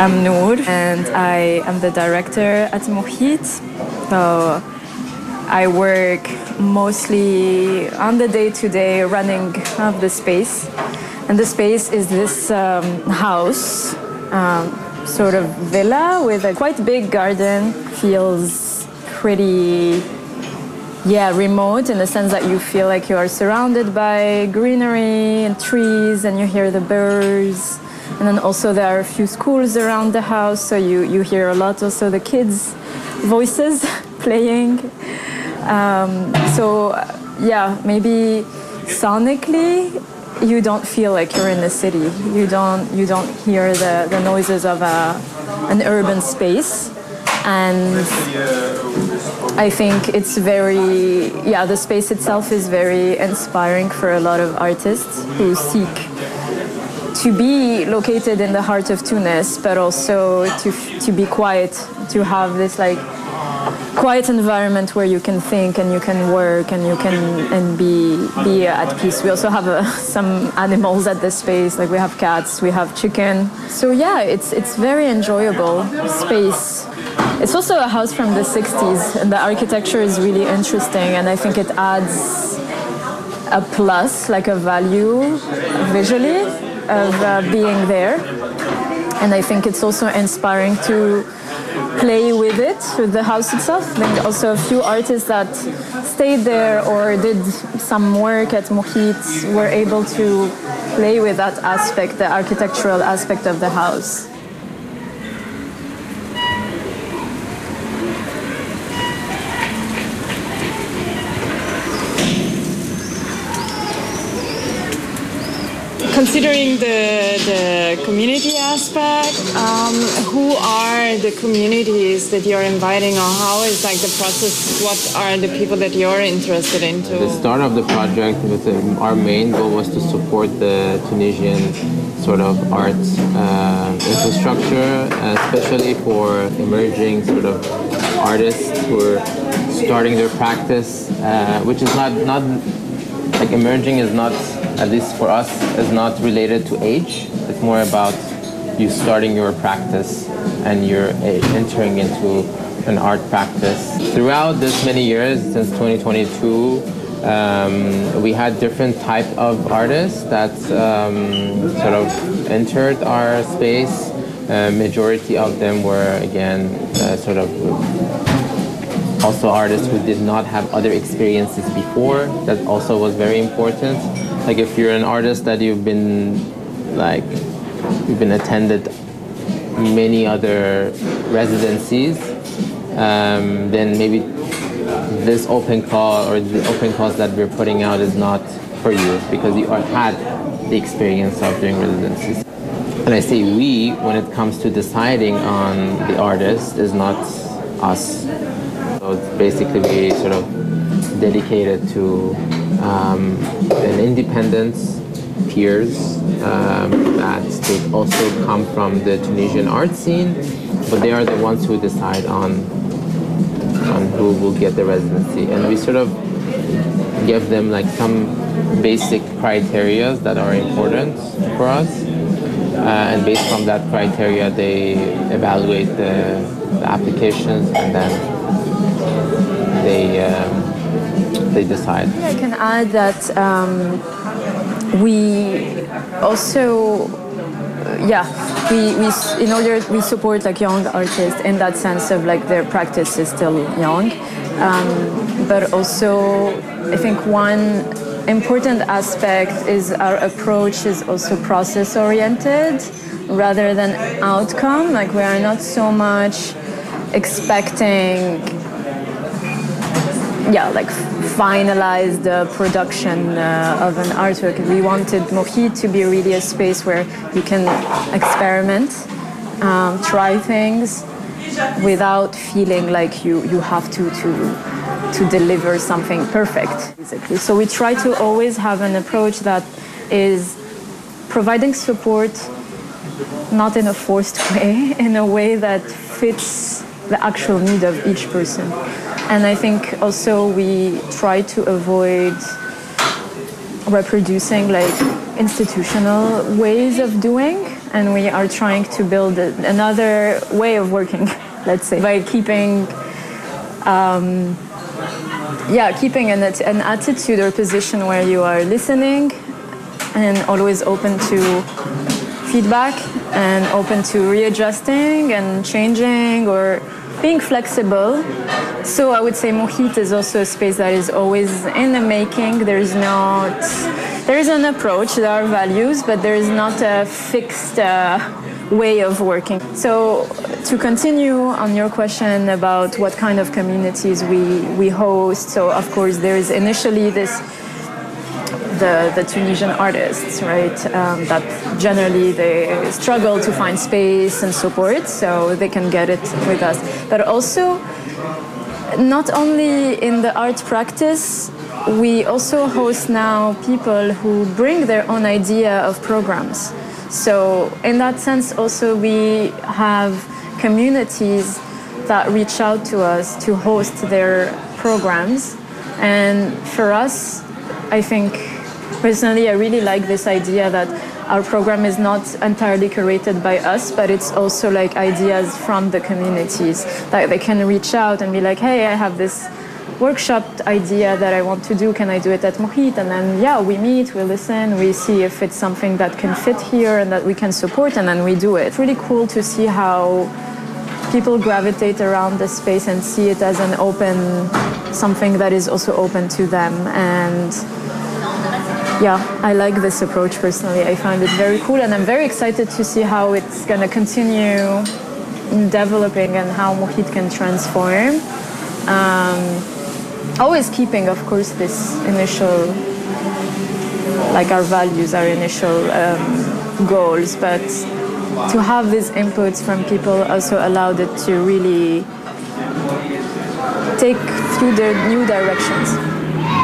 I'm Noor, and I am the director at Mohit. So I work mostly on the day-to-day running of the space. And the space is this house, sort of villa with a quite big garden. Feels pretty, remote in the sense that you feel like you are surrounded by greenery and trees and you hear the birds. And then also there are a few schools around the house, so you hear a lot also the kids' voices playing. Maybe sonically you don't feel like you're in the city. You don't hear the noises of an urban space. And I think it's the space itself is very inspiring for a lot of artists who seek to be located in the heart of Tunis, but also to be quiet, to have this quiet environment where you can think and you can work and you can be at peace. We also have some animals at the space, like we have cats, we have chicken. So it's very enjoyable space. It's also a house from the 60s, and the architecture is really interesting, and I think it adds a plus, like a value visually of being there. And I think it's also inspiring to play with it, with the house itself. Then also a few artists that stayed there or did some work at Mohit were able to play with that aspect, the architectural aspect of the house. Considering the community aspect, who are the communities that you're inviting, or how is the process? What are the people that you're interested in? The start of the project, our main goal was to support the Tunisian sort of art infrastructure, especially for emerging sort of artists who are starting their practice, which is not emerging is not, at least for us, is not related to age. It's more about you starting your practice and you're entering into an art practice. Throughout this many years, since 2022, we had different type of artists that sort of entered our space. Majority of them were, again, sort of also artists who did not have other experiences before. That also was very important. Like if you're an artist that you've been attended many other residencies, then maybe this open call or the open calls that we're putting out is not for you because you had the experience of doing residencies. And I say we, when it comes to deciding on the artist, is not us. So it's basically we sort of dedicated to an independent peers that they also come from the Tunisian art scene, but they are the ones who decide on who will get the residency. And we sort of give them some basic criteria that are important for us. And based on that criteria, they evaluate the applications and then they decide. I can add that we also, we support young artists in that sense of their practice is still young, but also I think one important aspect is our approach is also process oriented rather than outcome. We are not so much expecting finalize the production of an artwork. We wanted Mohit to be really a space where you can experiment, try things without feeling like you have to deliver something perfect, basically. So we try to always have an approach that is providing support not in a forced way, in a way that fits the actual need of each person. And I think also we try to avoid reproducing institutional ways of doing. and we are trying to build another way of working, let's say, by keeping keeping an attitude or position where you are listening and always open to feedback and open to readjusting and changing or being flexible. So I would say Mohit is also a space that is always in the making. There is an approach, there are values, but there is not a fixed way of working. So to continue on your question about what kind of communities we host, so of course there is initially the Tunisian artists, right? That generally they struggle to find space and support, so they can get it with us. But also, not only in the art practice, we also host now people who bring their own idea of programs. So in that sense, also we have communities that reach out to us to host their programs. And for us, I think personally, I really like this idea that our program is not entirely curated by us, but it's also like ideas from the communities that they can reach out and be like, hey, I have this workshop idea that I want to do. Can I do it at Mohit? And then, we meet, we listen, we see if it's something that can fit here and that we can support, and then we do it. It's really cool to see how people gravitate around the space and see it as an open, something that is also open to them. And I like this approach personally. I find it very cool, and I'm very excited to see how it's going to continue developing and how Mohit can transform. Always keeping, of course, this initial, like our values, our initial goals, but to have these inputs from people also allowed it to really take through the new directions.